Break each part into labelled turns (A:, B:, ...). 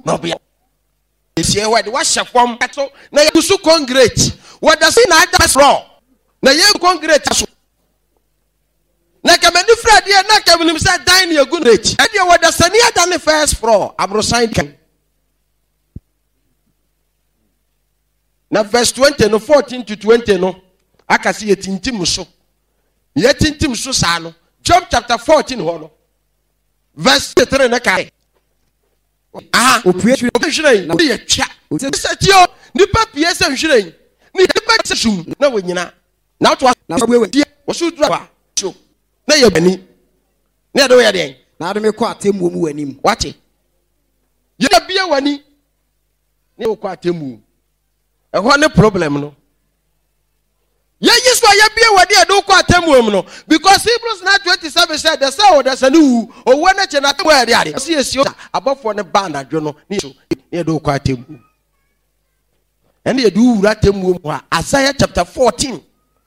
A: no be esi e wade wa hyefom so na ye su concrete wada si na ada floor na ye concrete so na kamani frade na kamani say dan na egu rate e de wada sani ada ne first floor abrosan kan na verse 20 no 14 to 20 no akasi yetintim so sa no Job chapter 14 ho no verse 3 na kai opue na ye twa setio ni papie se nhwiren ni pa se sum na wonyina na to na wo su dra so na ye bani na do ye den
B: na ado me ko atemu mu wanim
A: wache ye bia wani ne wo ko atemu e ho ne problem no ye yiswa ye bia wadi ado ko atemu no because Hebrews 9:27 said the soul that's a new o wona che na atemu ade ade see esi abofo ne band adwo no ne do ko atemu and ye do wura atemu mu Isaiah chapter 14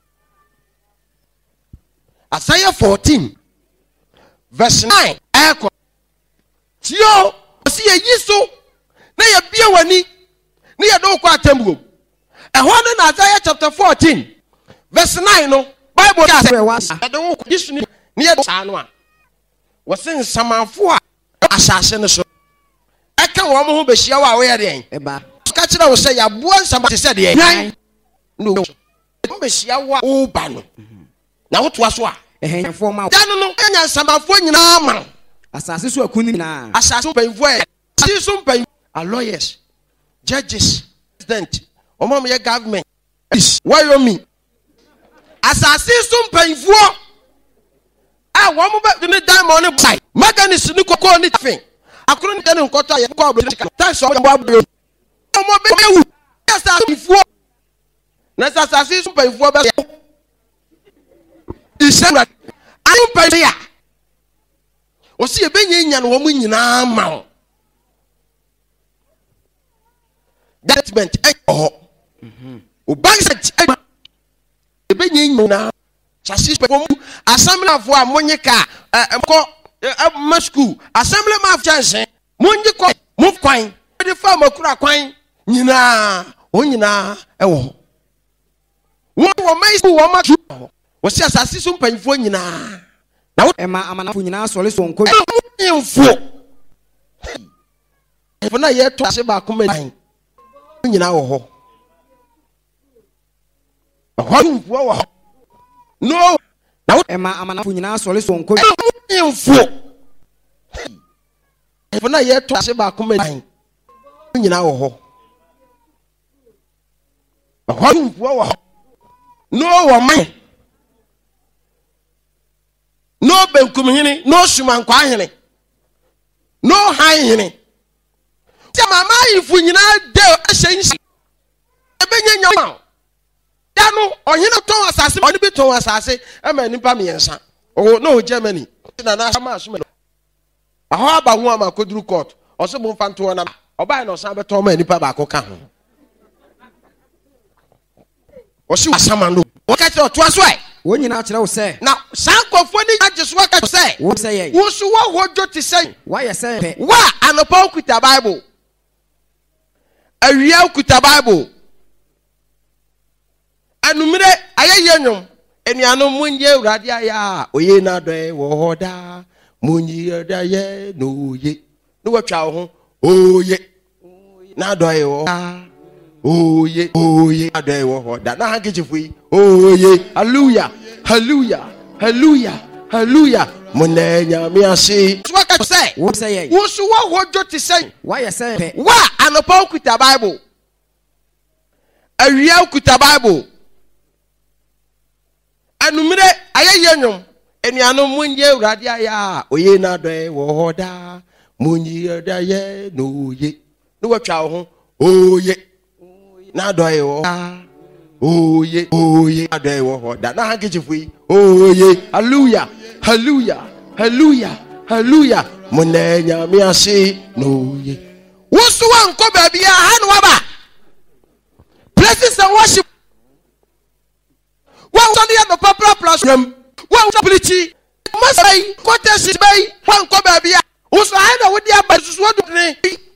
A: Isaiah 14 verse 9 eko tio see ye yiso na ye bia wani ne ye do ko atemu e ho na Isaiah chapter 14 verse 9 no Bible says the wo yisu ni ye sa no a wo sen samanfo a asase ne so e ka wo mo ho be hia wa wo ye den
B: e ba
A: ka kira wo say ya bo nsama te se de yan no mo be hia wa o ba no na wo to aso a
B: ehemfo ma
A: da no enya samanfo nyina ma
B: asase so akuni na
A: asase penfo e asase so pen lawyers judges president omom ye government Wyoming asase so penfo a wo mo be ne diamond ne buy mechanism ni kokko ni fin akoro ni kan nkoto ye ko abro tax o mo abro mo be ewu asase penfo na asase so penfo be isema ayu penfo o si e benye nya no wo mu nyina ma Development o bank e benye nyina chassis pe ko assembly of a monyeka ko ma school assembly ma of chance monyi ko move kwan de fa makura kwan nyina o nyina e wo wo mai school wo ma wo si asase so mpanfo nyina na wo
B: ema amanafo nyina sole so nko
A: info e na ye to ase ba ko man nyina wo ho ho no na
B: ema amanafo nyina sole so nko
A: info e na ye to ase ba ko man nyina wo ho ho no wo man no benkum hini no suman kwa hini no han hini ti mama ifu nyina de ahyensi ebenya nya da no ohina ton asase oni bi ton asase e ma nipa miensa o no Germany na na sama asome aho aba hu ama koduru court o se bo fanto na oba na osan beton ma nipa ba ko ka ho o si asama no o ka ti o to aso ai
B: wo nyina kire wo se
A: na sankofo ni ajeso ka se
B: wo se ye
A: wo so wo hojo ti se
B: wa ye se pe
A: wa anopa okuta Bible awia okuta Bible anumire ayeye nyom enuano munye urade aya oye na do wo hoda munyi da ye no ye no watwa ho oye na do ye wo oye na do ye wo hoda na hankechifu yi oye hallelujah hallelujah hallelujah hallelujah munenya mi ase waka say
B: wo say ye
A: wo so wo hojo ti say
B: wa ye say pe
A: wa anopa okuta Bible awia okuta Bible anumire ayeye nyom enuano munye urade aya oye na do e wo hoda munyi da ye no ye no watwa ho oye na do e wo oye na do e wo hoda na hankechifu yi oye hallelujah hallelujah hallelujah hallelujah munenya mi ase no ye wo so wan ko ba bia ha no aba places and worship one no popular platform one ability masai quotation bay one ko ba bia wo so ha na wo dia ba susu wo do ne